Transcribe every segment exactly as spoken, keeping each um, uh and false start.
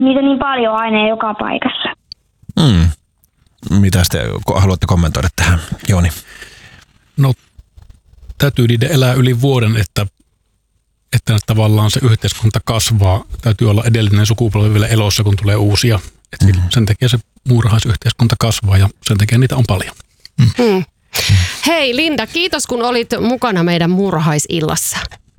niitä niin paljon aina joka paikassa. Mm. Mitä te haluatte kommentoida tähän, Jouni? No, täytyy niiden elää yli vuoden, että, että tavallaan se yhteiskunta kasvaa. Täytyy olla edellinen sukupolvi vielä elossa, kun tulee uusia. Et mm. Sen takia se muurahaisyhteiskunta kasvaa ja sen takia niitä on paljon. Mm. Mm. Hei Linda, kiitos kun olit mukana meidän muurahaisillassa.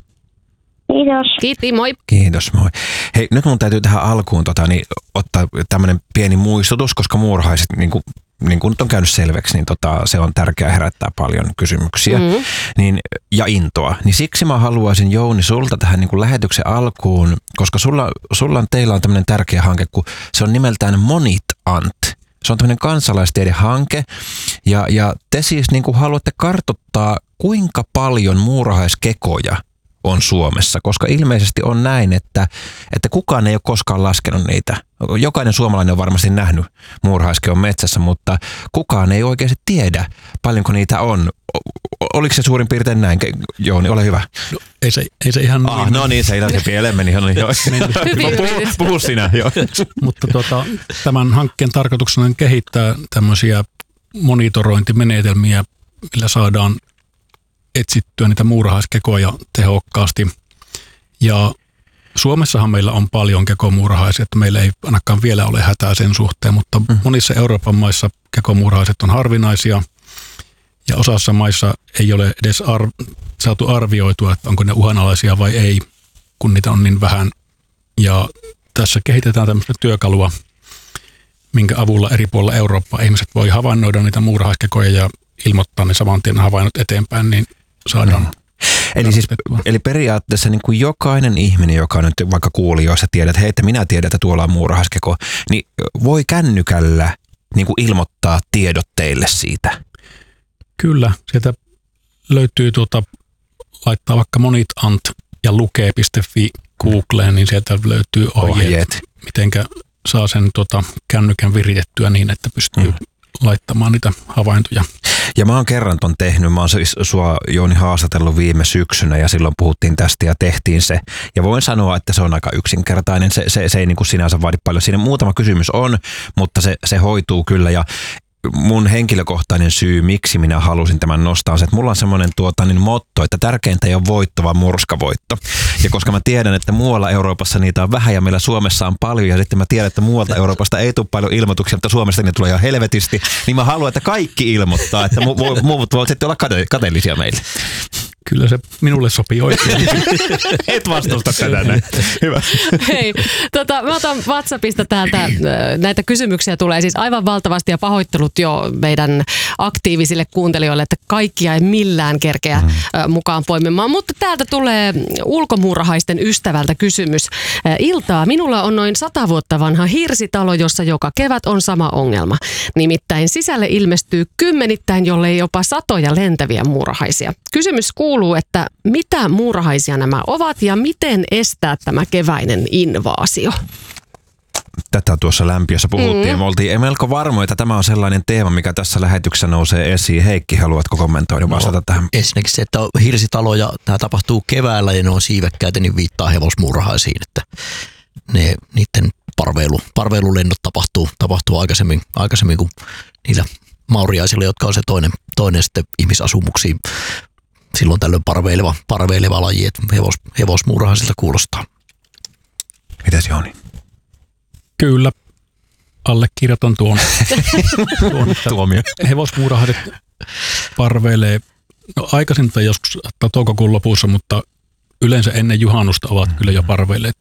Kiitos. Kiitos, moi. Kiitos, moi. Hei, nyt mun täytyy tähän alkuun tota, niin, ottaa tämmöinen pieni muistutus, koska muurahaiset, niin kuin, niin kuin nyt on käynyt selväksi, niin tota, se on tärkeää herättää paljon kysymyksiä mm-hmm. niin, ja intoa. Niin siksi mä haluaisin, Jouni, sulta tähän niin kuin lähetyksen alkuun, koska sulla, sulla on, teillä on tämmöinen tärkeä hanke, kun se on nimeltään Monit Ant. Se on tämmöinen kansalaistiedehanke ja, ja te siis niin kuin haluatte kartoittaa, kuinka paljon muurahaiskekoja on Suomessa, koska ilmeisesti on näin, että, että kukaan ei ole koskaan laskenut niitä. Jokainen suomalainen on varmasti nähnyt muurahaiskeon metsässä, mutta kukaan ei oikeasti tiedä, paljonko niitä on. Oliko se suurin piirtein näin? Jouni, ole hyvä. No, ei, se, ei se ihan ah, niin. No niin, se ilaisempi pieleen meni. Puhu, puhu sinä. Jo. Mutta tuota, tämän hankkeen tarkoituksena on kehittää tämmöisiä monitorointimenetelmiä, millä saadaan etsittyä niitä muurahaiskekoja tehokkaasti. Ja Suomessahan meillä on paljon kekomuurahaisia, että meillä ei ainakaan vielä ole hätää sen suhteen, mutta mm. monissa Euroopan maissa kekomuurahaiset on harvinaisia ja osassa maissa ei ole edes ar- saatu arvioitua, että onko ne uhanalaisia vai ei, kun niitä on niin vähän. Ja tässä kehitetään tämmöistä työkalua, minkä avulla eri puolilla Eurooppaa ihmiset voi havainnoida niitä muurahaiskekoja ja ilmoittaa ne saman tien havainnot eteenpäin, niin saadaan. Mm. Eli, siis, eli periaatteessa niin kuin jokainen ihminen, joka nyt vaikka kuulijoissa tiedät, että hei, että minä tiedän, että tuolla on muurahaiskeko, niin voi kännykällä niin kuin ilmoittaa tiedot teille siitä. Kyllä, sieltä löytyy tuota, laittaa vaikka monitant ja lukee piste fi Googleen, niin sieltä löytyy ohjeet, ohjeet. mitenkä saa sen tuota, kännykän viritettyä niin, että pystyy mm. laittamaan niitä havaintoja. Ja mä oon kerran ton tehnyt, mä oon siis sua, Jouni, haastatellut viime syksynä ja silloin puhuttiin tästä ja tehtiin se. Ja voin sanoa, että se on aika yksinkertainen, se, se, se ei niin kuin sinänsä vaadi paljon. Siinä muutama kysymys on, mutta se, se hoituu kyllä ja mun henkilökohtainen syy, miksi minä halusin tämän nostaa, on se, että mulla on semmoinen tuota, niin motto, että tärkeintä ei ole voitto, vaan murskavoitto. Ja koska mä tiedän, että muualla Euroopassa niitä on vähän ja meillä Suomessa on paljon, ja sitten mä tiedän, että muualta Euroopasta ei tule paljon ilmoituksia, mutta Suomesta ne tulee ihan helvetisti, niin mä haluan, että kaikki ilmoittaa, että mu- muut voivat sitten olla kate- kateellisia meille. Kyllä se minulle sopii oikein. Et vastusta tätä näin. Hyvä. Hei, tota, mä otan WhatsAppista täältä, näitä kysymyksiä tulee siis aivan valtavasti ja pahoittelut jo meidän aktiivisille kuuntelijoille, että kaikkia ei millään kerkeä mm. mukaan poimimaan. Mutta täältä tulee ulkomuurahaisten ystävältä kysymys. Iltaa, minulla on noin sata vuotta vanha hirsitalo, jossa joka kevät on sama ongelma. Nimittäin sisälle ilmestyy kymmenittäin, jollei jopa satoja lentäviä muurahaisia. Kysymys kuuluu, että mitä muurahaisia nämä ovat ja miten estää tämä keväinen invaasio? Tätä tuossa lämpiössä puhuttiin. Mm. Me oltiin melko varmoja, että tämä on sellainen teema, mikä tässä lähetyksessä nousee esiin. Heikki, haluatko kommentoida, vastata no, tähän? Ensinnäkin se, että hirsitaloja, tämä tapahtuu keväällä ja ne on siivekkäitä, niin viittaa hevosmuurahaisiin, että ne, niiden parveilu, parveilulennot tapahtuu, tapahtuu aikaisemmin, aikaisemmin kuin niillä mauriaisilla, jotka on se toinen, toinen sitten ihmisasumuksiin. Silloin tällöin parveileva, parveileva laji, että hevos, hevosmuurahaisilta kuulostaa. Mitäs Jouni? Kyllä, allekirjoitan tuon. tuon Tuomio. Hevosmuurahaiset parveilee no, aikaisinta joskus toukokuun lopussa, mutta yleensä ennen juhannusta ovat mm. kyllä jo parveilleet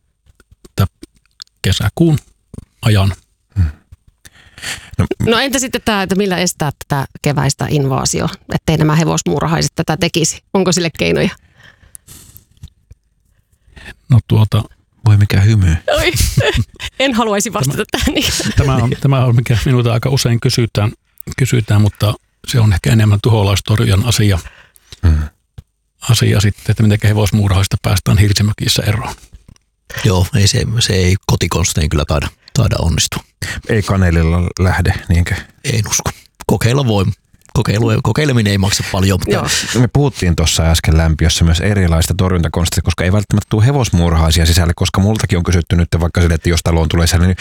kesäkuun ajan. Mm. No, no entä sitten tämä, että millä estää tätä keväistä invaasio, ettei nämä hevosmuurahaiset tätä tekisi? Onko sille keinoja? No tuota... Voi mikä hymy. Oi, en haluaisi vastata tähän. Tämä on, tämä on mikä minulta aika usein kysytään, kysytään, mutta se on ehkä enemmän tuholaistorjujan asia. Mm. Asia sitten, että miten hevosmuurahaista päästään hirsimökissä eroon. Joo, ei se, se ei kotikonstein kyllä taida, taida onnistua. Ei kaneelilla lähde, niinkö? En usko. Kokeilla voi, kokeilu, kokeileminen ei maksa paljon. Mutta Joo. Me puhuttiin tuossa äsken lämpiössä myös erilaista torjuntakonsteista, koska ei välttämättä tule hevosmuurahaisia sisälle, koska multakin on kysytty nyt vaikka sille, että jos taloon tulee sellainen, niin